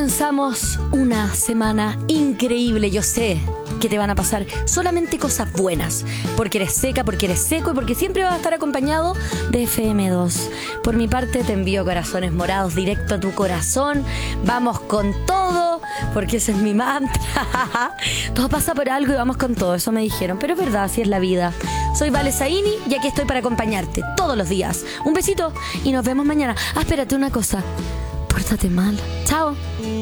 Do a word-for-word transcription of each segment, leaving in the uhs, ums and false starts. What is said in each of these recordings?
comenzamos una semana increíble. Yo sé que te van a pasar solamente cosas buenas, porque eres seca, porque eres seco y porque siempre vas a estar acompañado de F M dos. Por mi parte te envío corazones morados directo a tu corazón. Vamos con todo, porque ese es mi mantra. Todo pasa por algo y vamos con todo, eso me dijeron, pero es verdad, así es la vida. Soy Vale Zaini y aquí estoy para acompañarte todos los días. Un besito y nos vemos mañana. Ah, espérate una cosa, pórtate mal. Chao.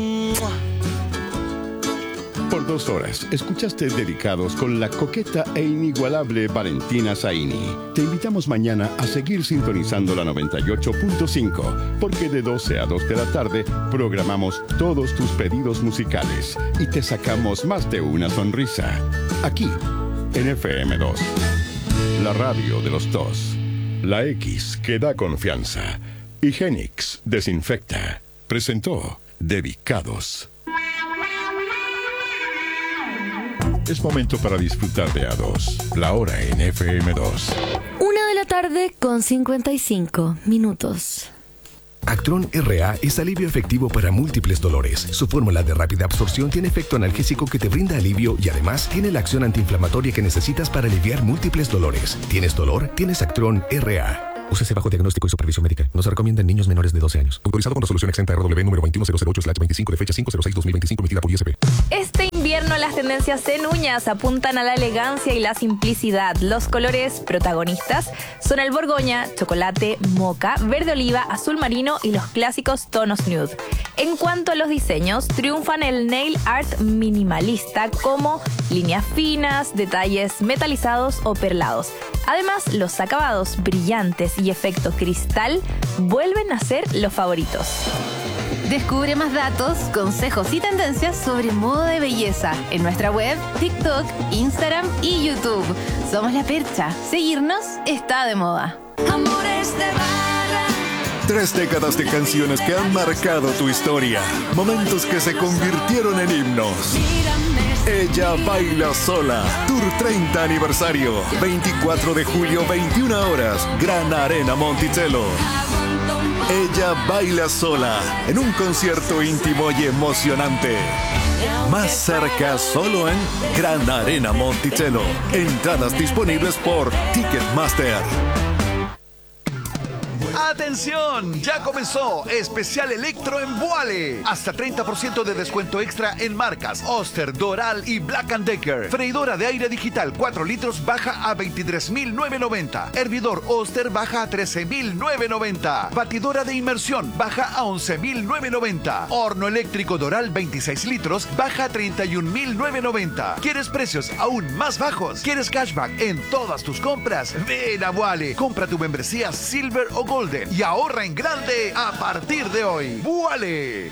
Por dos horas, escuchaste Dedicados con la coqueta e inigualable Valentina Zaini. Te invitamos mañana a seguir sintonizando la noventa y ocho punto cinco, porque de doce a dos de la tarde programamos todos tus pedidos musicales y te sacamos más de una sonrisa. Aquí, en F M dos. La radio de los dos. La X que da confianza. Higienix desinfecta. Presentó Dedicados. Es momento para disfrutar de A dos. La hora en F M dos. Una de la tarde con cincuenta y cinco minutos. Actron R A es alivio efectivo para múltiples dolores. Su fórmula de rápida absorción tiene efecto analgésico que te brinda alivio y además tiene la acción antiinflamatoria que necesitas para aliviar múltiples dolores. ¿Tienes dolor? Tienes Actron R A. Úsese bajo diagnóstico y supervisión médica. No se recomienda en niños menores de doce años. Autorizado con resolución exenta R W número veintiuno cero cero ocho slash veinticinco de fecha cinco cero seis dos mil veinticinco emitida por I S P. Este invierno las tendencias en uñas apuntan a la elegancia y la simplicidad. Los colores protagonistas son el borgoña, chocolate, moca, verde oliva, azul marino y los clásicos tonos nude. En cuanto a los diseños, triunfan el nail art minimalista como líneas finas, detalles metalizados o perlados. Además, los acabados brillantes y efecto cristal vuelven a ser los favoritos. Descubre más datos, consejos y tendencias sobre moda de belleza en nuestra web, TikTok, Instagram y YouTube. Somos La Percha. Seguirnos está de moda. Amores de barra. Tres décadas de canciones que han marcado tu historia. Momentos que se convirtieron en himnos. Ella baila sola. Tour treinta aniversario. veinticuatro de julio, veintiuna horas. Gran Arena Monticello. Ella baila sola. En un concierto íntimo y emocionante. Más cerca solo en Gran Arena Monticello. Entradas disponibles por Ticketmaster. ¡Atención! Ya comenzó Especial Electro en Vuale. Hasta treinta por ciento de descuento extra en marcas Oster, Doral y Black and Decker. Freidora de aire digital cuatro litros baja a veintitrés mil novecientos noventa. Hervidor Oster baja a trece mil novecientos noventa. Batidora de inmersión baja a once mil novecientos noventa. Horno eléctrico Doral veintiséis litros baja a treinta y un mil novecientos noventa. ¿Quieres precios aún más bajos? ¿Quieres cashback en todas tus compras? Ven a Vuale. Compra tu membresía Silver o Golden y ahorra en grande a partir de hoy. ¡Vuale!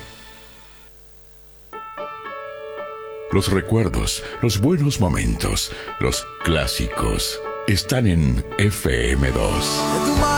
Los recuerdos, los buenos momentos, los clásicos están en F M dos.